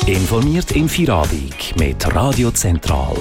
Informiert im Feierabend mit Radio Zentral.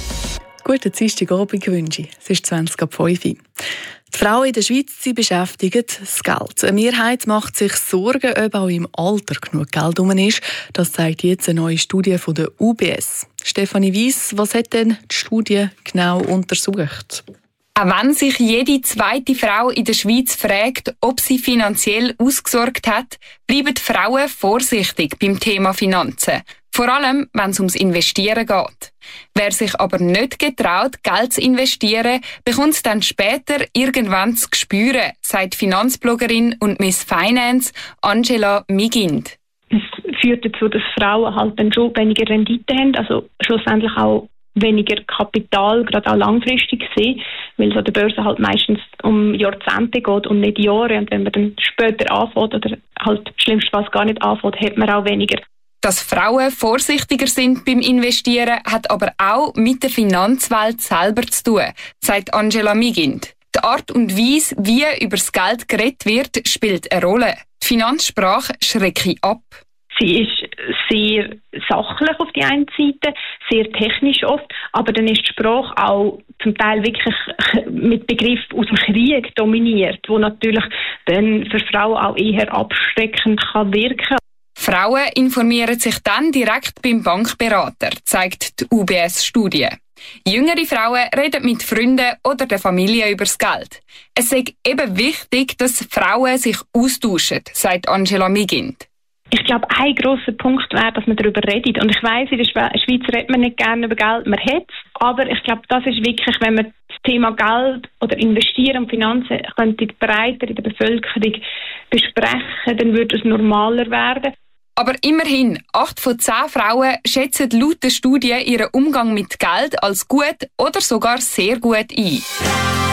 Guten Dienstagabend wünsche ich. Es ist 20:05 Uhr. Die Frauen in der Schweiz beschäftigen das Geld. Eine Mehrheit macht sich Sorgen, ob auch im Alter genug Geld herum ist. Das zeigt jetzt eine neue Studie von der UBS. Stefanie Weiss, was hat denn die Studie genau untersucht? Auch wenn sich jede zweite Frau in der Schweiz fragt, ob sie finanziell ausgesorgt hat, bleiben Frauen vorsichtig beim Thema Finanzen. Vor allem, wenn es ums Investieren geht. Wer sich aber nicht getraut, Geld zu investieren, bekommt es dann später irgendwann zu spüren, sagt Finanzbloggerin und Miss Finance Angela Migind. Es führt dazu, dass Frauen halt dann schon weniger Rendite haben, also schlussendlich auch weniger Kapital, gerade auch langfristig sehen, weil es an der Börse halt meistens um Jahrzehnte geht und nicht Jahre. Und wenn man dann später anfängt oder halt schlimmstenfalls gar nicht anfängt, hat man auch weniger. Dass Frauen vorsichtiger sind beim Investieren, hat aber auch mit der Finanzwelt selber zu tun, sagt Angela Migind. Die Art und Weise, wie über das Geld geredet wird, spielt eine Rolle. Die Finanzsprache schrecke ab. Sie ist sehr sachlich auf die einen Seite, sehr technisch oft, aber dann ist die Sprache auch zum Teil wirklich mit Begriffen aus dem Krieg dominiert, wo natürlich dann für Frauen auch eher abschreckend kann wirken. Frauen informieren sich dann direkt beim Bankberater, zeigt die UBS-Studie. Jüngere Frauen reden mit Freunden oder der Familie über das Geld. Es ist eben wichtig, dass Frauen sich austauschen, sagt Angela Migind. Ich glaube, ein grosser Punkt wäre, dass man darüber redet. Und ich weiss, in der Schweiz redet man nicht gerne über Geld, man hat es. Aber ich glaube, das ist wirklich, wenn man das Thema Geld oder Investieren und Finanzen könnte breiter in der Bevölkerung besprechen, dann würde es normaler werden. Aber immerhin, 8 von 10 Frauen schätzen laut der Studie ihren Umgang mit Geld als gut oder sogar sehr gut ein.